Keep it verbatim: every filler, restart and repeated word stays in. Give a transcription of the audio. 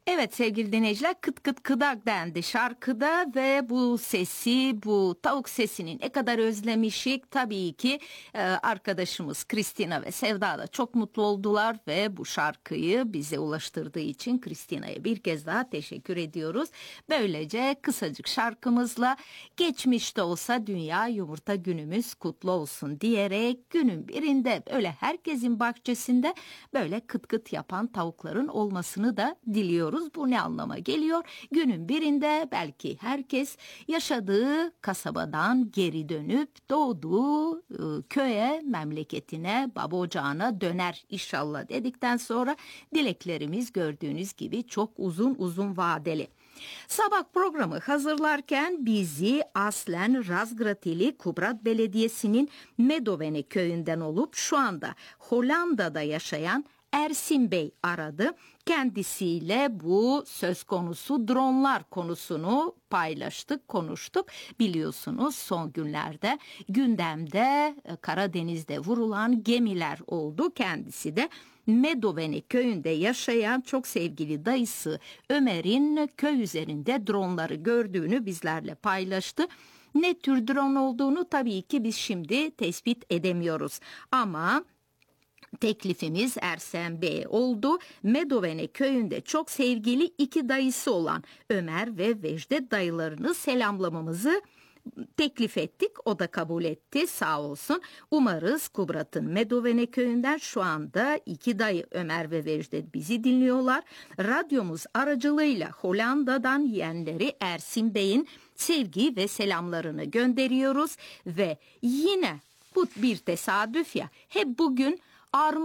Evet sevgili dinleyiciler, kıt kıt kıdak dendi şarkıda ve bu sesi, bu tavuk sesini ne kadar özlemişik. Tabii ki e, arkadaşımız Kristina ve Sevda da çok mutlu oldular ve bu şarkıyı bize ulaştırdığı için Kristina'ya bir kez daha teşekkür ediyoruz. Böylece kısacık şarkımızla geçmişte olsa dünya yumurta günümüz kutlu olsun diyerek günün birinde böyle herkesin bahçesinde böyle kıt kıt yapan tavukların olmasını da diliyoruz. Bu ne anlama geliyor? Günün birinde belki herkes yaşadığı kasabadan geri dönüp doğduğu e, köye, memleketine, baba ocağına döner inşallah dedikten sonra dileklerimiz gördüğünüz gibi çok uzun uzun vadeli. Sabah programı hazırlarken bizi aslen Razgratili Kubrat Belediyesi'nin Medovene köyünden olup şu anda Hollanda'da yaşayan Ersin Bey aradı. Kendisiyle bu söz konusu dronlar konusunu paylaştık, konuştuk. Biliyorsunuz son günlerde gündemde Karadeniz'de vurulan gemiler oldu. Kendisi de Medovene köyünde yaşayan çok sevgili dayısı Ömer'in köy üzerinde dronları gördüğünü bizlerle paylaştı. Ne tür drone olduğunu tabii ki biz şimdi tespit edemiyoruz ama teklifimiz Ersen Bey oldu. Medovene köyünde çok sevgili iki dayısı olan Ömer ve Vejde dayılarını selamlamamızı teklif ettik. O da kabul etti, sağ olsun. Umarız Kubrat'ın Medovene köyünden şu anda iki dayı Ömer ve Vejde bizi dinliyorlar. Radyomuz aracılığıyla Hollanda'dan yeğenleri Ersin Bey'in sevgi ve selamlarını gönderiyoruz ve yine bu bir tesadüf ya, hep bugün armut